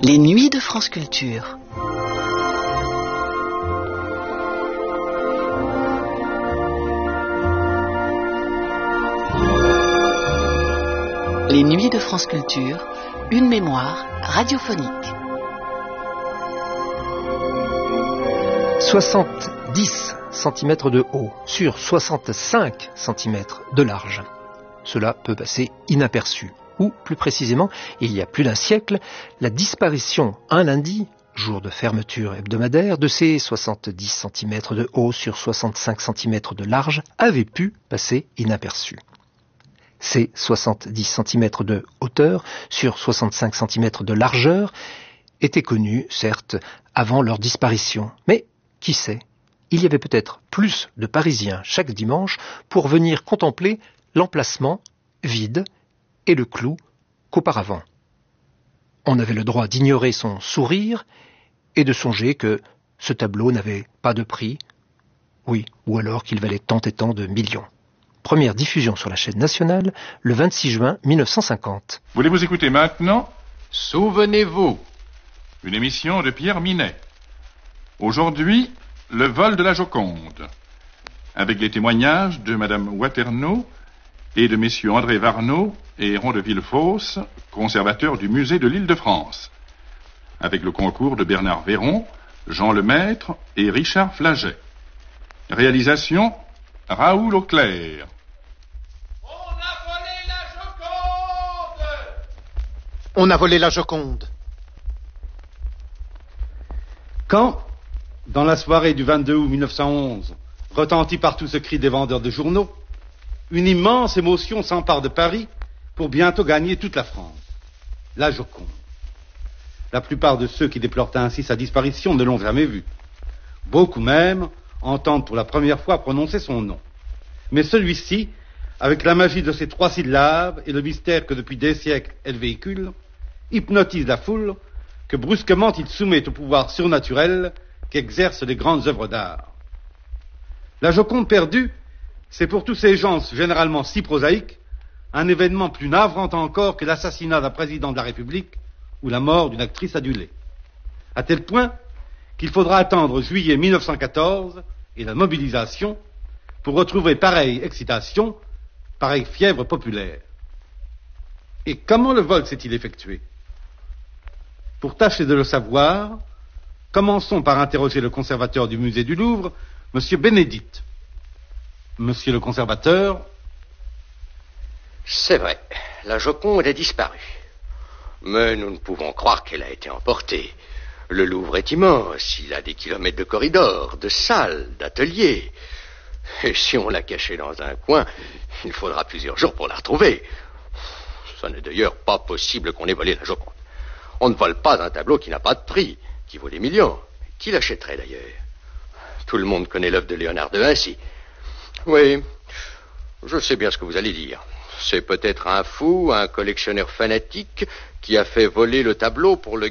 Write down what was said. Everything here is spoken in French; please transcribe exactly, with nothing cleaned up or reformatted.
Les nuits de France Culture. Les nuits de France Culture, une mémoire radiophonique. soixante-dix centimètres de haut sur soixante-cinq centimètres de large. Cela peut passer inaperçu. Ou, plus précisément, il y a plus d'un siècle, la disparition un lundi, jour de fermeture hebdomadaire, de ces soixante-dix centimètres de haut sur soixante-cinq centimètres de large avait pu passer inaperçu. Ces soixante-dix centimètres de hauteur sur soixante-cinq centimètres de largeur étaient connus, certes, avant leur disparition. Mais, qui sait, il y avait peut-être plus de Parisiens chaque dimanche pour venir contempler l'emplacement vide et le clou qu'auparavant. On avait le droit d'ignorer son sourire et de songer que ce tableau n'avait pas de prix, oui, ou alors qu'il valait tant et tant de millions. Première diffusion sur la chaîne nationale, le vingt-six juin mille neuf cent cinquante. Voulez-vous écouter maintenant Souvenez-vous, une émission de Pierre Minet. Aujourd'hui, le vol de la Joconde, avec les témoignages de Madame Waterneau et de messieurs André Varnaud et Héron de Villefosse, conservateurs du musée de l'Île-de-France, avec le concours de Bernard Véron, Jean Lemaître et Richard Flaget. Réalisation, Raoul Auclair. On a volé la Joconde! On a volé la Joconde. Quand, dans la soirée du vingt-deux août mille neuf cent onze, retentit partout ce cri des vendeurs de journaux, une immense émotion s'empare de Paris pour bientôt gagner toute la France. La Joconde. La plupart de ceux qui déplorent ainsi sa disparition ne l'ont jamais vue. Beaucoup même entendent pour la première fois prononcer son nom. Mais celui-ci, avec la magie de ses trois syllabes et le mystère que depuis des siècles elle véhicule, hypnotise la foule que brusquement il soumet au pouvoir surnaturel qu'exercent les grandes œuvres d'art. La Joconde perdue, c'est pour tous ces gens généralement si prosaïques un événement plus navrant encore que l'assassinat d'un président de la République ou la mort d'une actrice adulée. À tel point qu'il faudra attendre juillet mille neuf cent quatorze et la mobilisation pour retrouver pareille excitation, pareille fièvre populaire. Et comment le vol s'est-il effectué? Pour tâcher de le savoir, commençons par interroger le conservateur du musée du Louvre, Monsieur Bénédite. Monsieur le conservateur. C'est vrai, la Joconde est disparue. Mais nous ne pouvons croire qu'elle a été emportée. Le Louvre est immense, il a des kilomètres de corridors, de salles, d'ateliers. Et si on l'a cachée dans un coin, il faudra plusieurs jours pour la retrouver. Ce n'est d'ailleurs pas possible qu'on ait volé la Joconde. On ne vole pas un tableau qui n'a pas de prix, qui vaut des millions. Qui l'achèterait d'ailleurs? Tout le monde connaît l'œuvre de Léonard de Vinci. Oui, je sais bien ce que vous allez dire. C'est peut-être un fou, un collectionneur fanatique qui a fait voler le tableau pour le